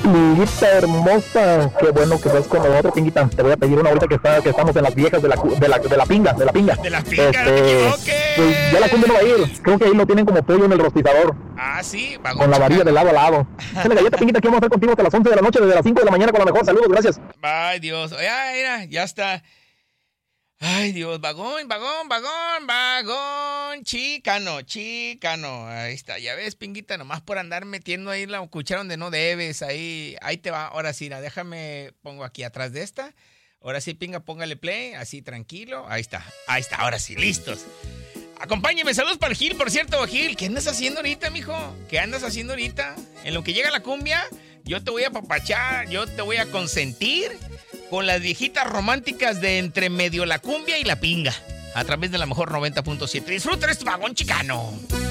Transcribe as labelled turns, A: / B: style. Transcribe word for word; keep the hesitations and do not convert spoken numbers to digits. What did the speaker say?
A: Lilita hermosa, qué bueno que estás con nosotros, Pinguita. Te voy a pedir una ahorita que, está, que estamos en las viejas de la, de la, de la pinga, de la pinga.
B: De la pinga,
A: este,
B: no te equivoques.
A: Pues ya la cumbia no va a ir. Creo que ahí lo tienen como pollo en el rostizador.
B: Ah, sí, vagón
A: con la varilla
B: chicano.
A: de lado a lado. Dale galleta, Pinguita, que vamos a estar contigo hasta las once de la noche, desde las cinco de la mañana con la mejor. Saludos, gracias.
B: Ay, Dios. Ya, mira, ya está. Ay, Dios, vagón, vagón, vagón, vagón, chicano, chicano. Ahí está, ya ves, Pinguita, nomás por andar metiendo ahí la cuchara donde no debes, ahí, ahí te va. Ahora sí, déjame, pongo aquí atrás de esta. Ahora sí, Pinga, póngale play, así tranquilo. Ahí está, ahí está, ahora sí, listos. Acompáñeme, saludos para el Gil, por cierto, Gil. ¿Qué andas haciendo ahorita, mijo? ¿Qué andas haciendo ahorita? En lo que llega la cumbia, yo te voy a apapachar, yo te voy a consentir con las viejitas románticas de entre medio la cumbia y la pinga. A través de la mejor noventa punto siete. Disfruta este vagón chicano.